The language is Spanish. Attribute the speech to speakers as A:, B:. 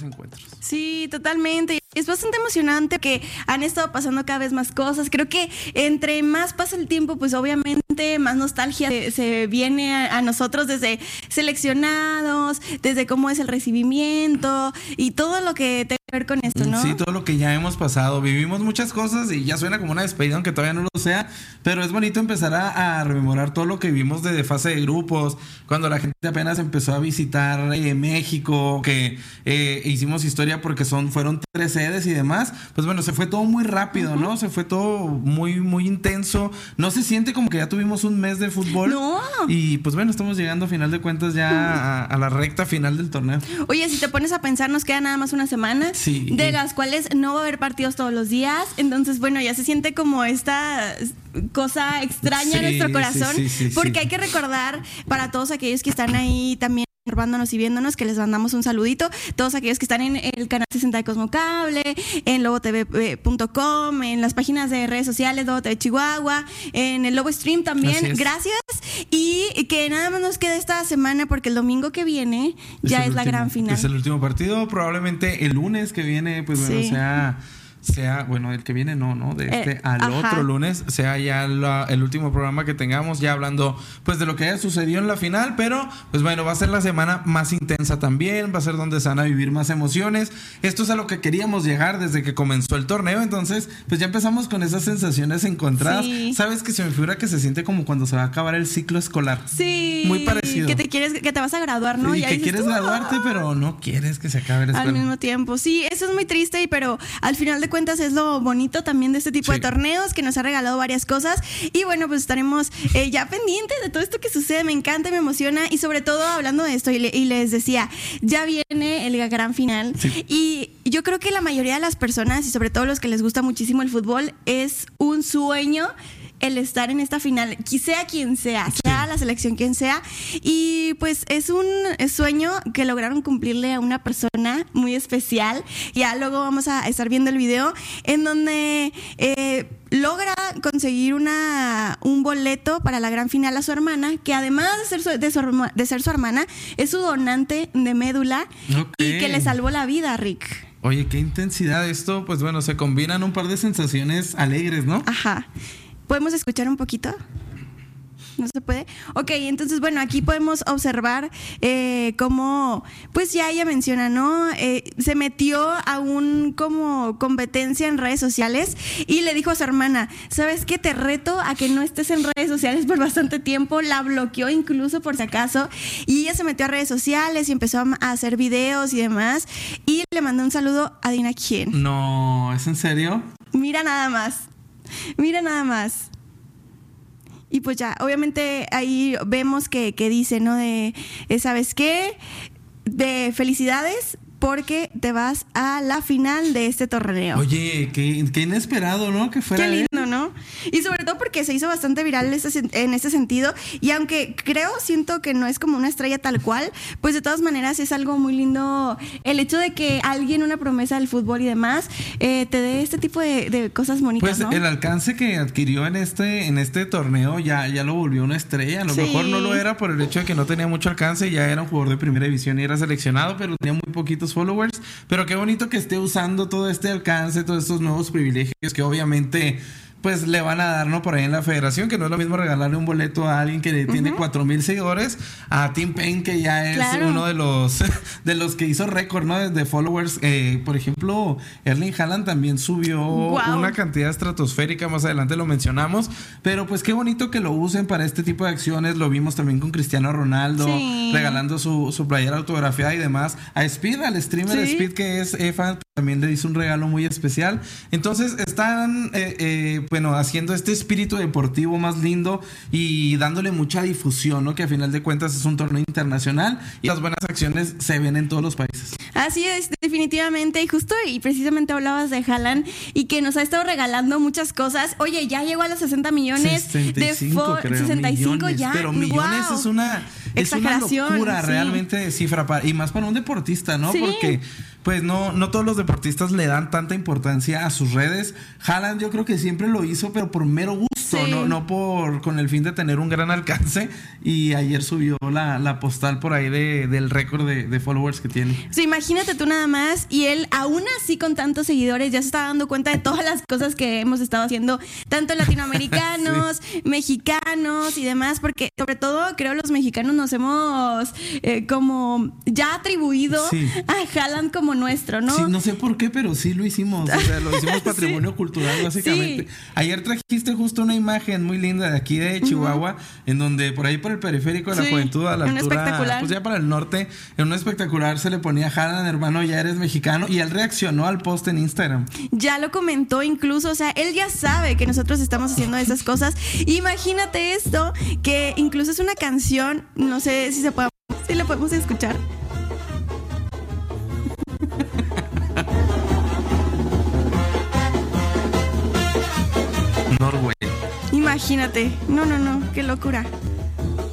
A: encuentros.
B: Sí, totalmente. Es bastante emocionante que han estado pasando cada vez más cosas. Creo que entre más pasa el tiempo, pues obviamente más nostalgia se viene a nosotros desde seleccionados, desde cómo es el recibimiento y todo lo que tiene que ver con esto, ¿no?
A: Sí, todo lo que ya hemos pasado. Vivimos muchas cosas y ya suena como una despedida, aunque todavía no lo sea, pero es bonito empezar a rememorar todo lo que vimos de fase de grupos, cuando la gente apenas empezó a visitar México, que hicimos historia porque fueron 3 sedes y demás. Pues bueno, se fue todo muy rápido, ¿no? Se fue todo muy, muy intenso. No se siente como que ya tuvimos un mes de fútbol.
B: No.
A: Y pues bueno, estamos llegando a final de cuentas ya a la recta final del torneo.
B: Oye, si te pones a pensar, nos queda nada más una semana,
A: sí,
B: de las cuales no va a haber partidos todos los días. Entonces, bueno, ya se siente como esta cosa extraña en nuestro corazón, porque hay que recordar para todos aquellos que están ahí también observándonos y viéndonos, que les mandamos un saludito, todos aquellos que están en el canal 60 de Cosmocable, en lobotv.com, en las páginas de redes sociales, Lobo TV Chihuahua, en el Lobo Stream también, gracias, y que nada más nos queda esta semana porque el domingo que viene ya es la gran final.
A: Es el último partido, probablemente el lunes que viene, pues bueno, sea, bueno, el que viene no, de al otro lunes sea ya el último programa que tengamos, ya hablando pues de lo que haya sucedido en la final, pero pues bueno, va a ser la semana más intensa también, va a ser donde se van a vivir más emociones. Esto es a lo que queríamos llegar desde que comenzó el torneo, entonces pues ya empezamos con esas sensaciones encontradas. Sabes que se me figura que se siente como cuando se va a acabar el ciclo escolar.
B: Sí.
A: Muy parecido.
B: Que te vas a graduar, ¿no?
A: Y que quieres graduarte, pero no quieres que se acabe la escuela.
B: Al mismo tiempo, sí, eso es muy triste, pero al final de cuentas es lo bonito también de este tipo de torneos, que nos ha regalado varias cosas. Y bueno, pues estaremos ya pendientes de todo esto que sucede. Me encanta, me emociona, y sobre todo hablando de esto, y les decía, ya viene el gran final, y yo creo que la mayoría de las personas, y sobre todo los que les gusta muchísimo el fútbol, es un sueño el estar en esta final, sea quien sea la selección quien sea, y pues es un sueño que lograron cumplirle a una persona muy especial. Ya luego vamos a estar viendo el video en donde logra conseguir un boleto para la gran final a su hermana, que además de ser su hermana, es su donante de médula, y que le salvó la vida, Rick.
A: Oye, qué intensidad esto. Pues bueno, se combinan un par de sensaciones alegres, ¿no?
B: Ajá. ¿Podemos escuchar un poquito? ¿No se puede? Ok, entonces, bueno, aquí podemos observar cómo, pues ya ella menciona, ¿no? Se metió a un como competencia en redes sociales y le dijo a su hermana, ¿sabes qué? Te reto a que no estés en redes sociales por bastante tiempo. La bloqueó incluso por si acaso, y ella se metió a redes sociales y empezó a hacer videos y demás, y le mandó un saludo a Dina Quién.
A: No, ¿es en serio?
B: Mira nada más. Y pues ya, obviamente ahí vemos que dice, ¿no? ¿Sabes qué? De felicidades porque te vas a la final de este torneo.
A: Oye, qué inesperado, ¿no? Que fuera.
B: Qué lindo, ¿no? Y sobre todo porque se hizo bastante viral en este sentido. Y aunque siento que no es como una estrella tal cual, pues de todas maneras es algo muy lindo el hecho de que alguien, una promesa del fútbol y demás, te dé este tipo de cosas bonitas,
A: pues,
B: ¿no?
A: El alcance que adquirió en este torneo ya lo volvió una estrella. A lo mejor no lo era por el hecho de que no tenía mucho alcance, ya era un jugador de primera división y era seleccionado, pero tenía muy poquitos followers. Pero qué bonito que esté usando todo este alcance, todos estos nuevos privilegios que obviamente pues le van a dar, ¿no? Por ahí en la federación, que no es lo mismo regalarle un boleto a alguien que tiene 4,000 seguidores, a Tim Payne, que ya es uno de los que hizo récord, ¿no? De followers. Por ejemplo, Erling Haaland también subió una cantidad estratosférica, más adelante lo mencionamos, pero pues qué bonito que lo usen para este tipo de acciones. Lo vimos también con Cristiano Ronaldo, regalando su playera autografiada y demás. A Speed, al streamer Speed, que es fan, también le hizo un regalo muy especial. Entonces están haciendo este espíritu deportivo más lindo y dándole mucha difusión, ¿no? Que a final de cuentas es un torneo internacional y las buenas acciones se ven en todos los países.
B: Así es, definitivamente. Y precisamente hablabas de Haaland y que nos ha estado regalando muchas cosas. Oye, ya llegó a los 60 millones
A: 65,
B: de 65
A: millones,
B: ya.
A: Pero millones es una locura realmente de cifra, y más para un deportista, ¿no? Porque pues no todos los deportistas le dan tanta importancia a sus redes. Haaland yo creo que siempre lo hizo, pero por mero gusto,
B: Sí.
A: no con el fin de tener un gran alcance. Y ayer subió la postal por ahí del récord de followers que tiene.
B: Sí, imagínate tú nada más. Y él, aún así con tantos seguidores, ya se está dando cuenta de todas las cosas que hemos estado haciendo, tanto latinoamericanos, sí, mexicanos y demás, porque sobre todo creo los mexicanos nos hemos como ya atribuido
A: sí.
B: a Haaland como nuestro, ¿no?
A: Sí, no sé por qué, pero sí lo hicimos. O sea, lo hicimos patrimonio sí. cultural, básicamente. Sí. Ayer trajiste justo una imagen muy linda de aquí de Chihuahua, en donde por ahí por el periférico de la Juventud, a la altura, pues ya para el norte, en un espectacular se le ponía Haaland, hermano, ya eres mexicano, y él reaccionó al post en Instagram.
B: Ya lo comentó incluso, o sea, él ya sabe que nosotros estamos haciendo esas cosas. Imagínate esto, que incluso es una canción, no sé si la podemos escuchar.
A: Norway.
B: Imagínate, no, qué locura.